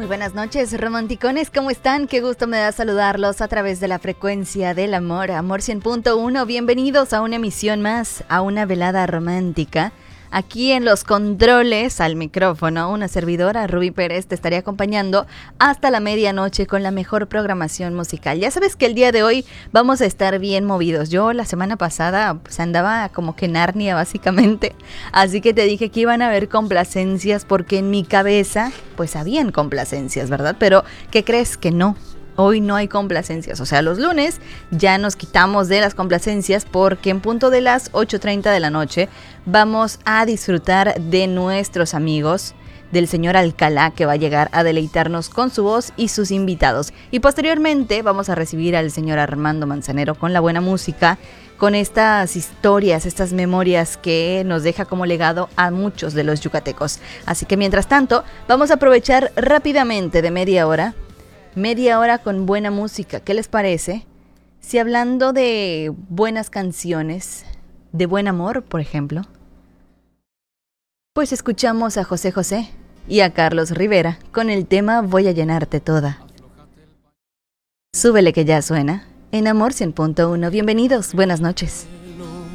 Muy buenas noches, romanticones, ¿cómo están? Qué gusto me da saludarlos a través de la frecuencia del amor, Amor 100.1. Bienvenidos a una emisión más, a una velada romántica. Aquí en los controles, al micrófono, una servidora, Rubí Pérez, te estaré acompañando hasta la medianoche con la mejor programación musical. Ya sabes que el día de hoy vamos a estar bien movidos. Yo la semana pasada pues andaba como que Narnia básicamente, así que te dije que iban a haber complacencias porque en mi cabeza pues habían complacencias, ¿verdad? Pero ¿qué crees? Que no. Hoy no hay complacencias, o sea, los lunes ya nos quitamos de las complacencias porque en punto de las 8:30 de la noche vamos a disfrutar de nuestros amigos, del señor Alcalá, que va a llegar a deleitarnos con su voz y sus invitados. Y posteriormente vamos a recibir al señor Armando Manzanero con la buena música, con estas historias, estas memorias que nos deja como legado a muchos de los yucatecos. Así que mientras tanto, vamos a aprovechar rápidamente de media hora con buena música. ¿Qué les parece? Si hablando de buenas canciones, de buen amor, por ejemplo, pues escuchamos a José José y a Carlos Rivera con el tema Voy a llenarte toda. Súbele que ya suena en Amor 100.1. Bienvenidos, buenas noches.